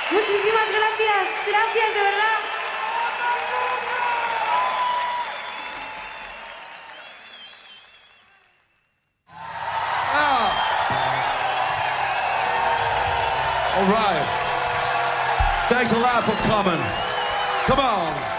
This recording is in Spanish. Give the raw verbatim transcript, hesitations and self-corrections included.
Muchísimas gracias, gracias de verdad. Ah. All right. Thanks a lot for coming. Come on.